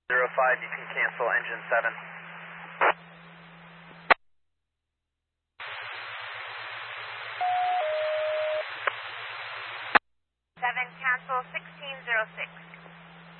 05, you can cancel engine 7. 7, cancel 1606.